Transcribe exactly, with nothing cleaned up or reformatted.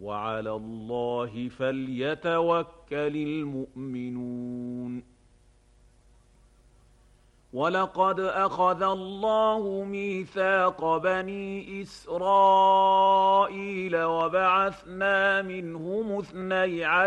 وعلى الله فليتوكل المؤمنون ولقد أخذ الله ميثاق بني إسرائيل وبعثنا منهم اثني